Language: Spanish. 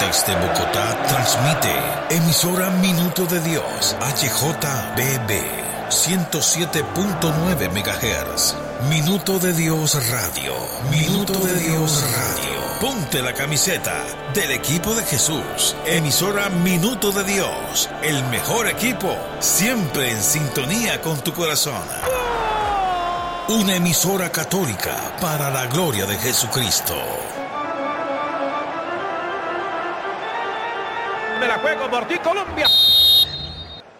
Desde Bogotá transmite emisora Minuto de Dios, HJBB 107.9 MHz. Minuto de Dios Radio. Minuto de Dios Radio. Ponte la camiseta del equipo de Jesús. Emisora Minuto de Dios. El mejor equipo, siempre en sintonía con tu corazón. Una emisora católica para la gloria de Jesucristo. Me la juego por ti, Colombia.